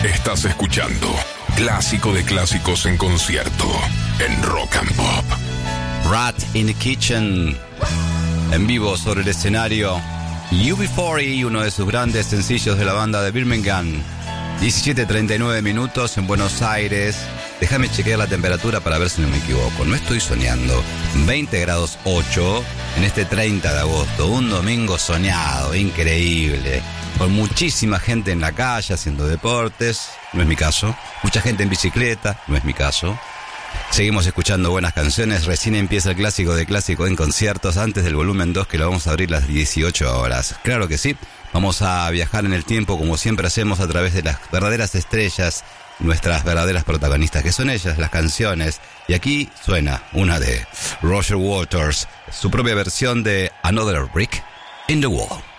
Estás escuchando Clásico de Clásicos en concierto en Rock and Pop. Rat in the Kitchen, en vivo sobre el escenario. UB40, uno de sus grandes sencillos de la banda de Birmingham. 17:39 minutos en Buenos Aires. Déjame chequear la temperatura para ver si no me equivoco. No estoy soñando. 20 grados 8 en este 30 de agosto. Un domingo soñado, increíble. Con muchísima gente en la calle haciendo deportes. No es mi caso. Mucha gente en bicicleta. No es mi caso. Seguimos escuchando buenas canciones. Recién empieza el clásico de clásico en conciertos, antes del volumen 2, que lo vamos a abrir las 18 horas. Claro que sí. Vamos a viajar en el tiempo como siempre hacemos, a través de las verdaderas estrellas, nuestras verdaderas protagonistas, que son ellas, las canciones. Y aquí suena una de Roger Waters, su propia versión de Another Brick in the Wall.